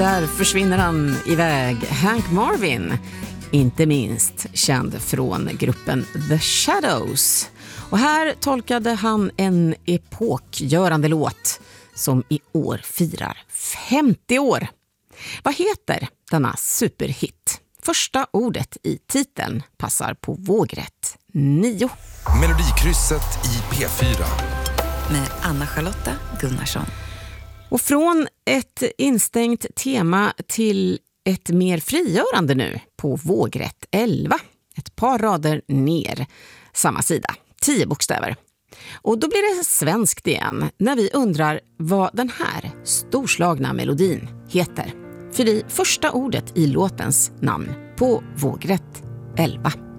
där försvinner han iväg. Hank Marvin, inte minst känd från gruppen The Shadows. Och här tolkade han en epokgörande låt som i år firar 50 år. Vad heter denna superhit? Första ordet i titeln passar på vågrätt 9. Melodikrysset i P4. Med Anna-Charlotta Gunnarsson. Och från ett instängt tema till ett mer frigörande nu på vågrätt 11. Ett par rader ner, samma sida, 10 bokstäver. Och då blir det svenskt igen när vi undrar vad den här storslagna melodin heter. För det första ordet i låtens namn på vågrätt 11.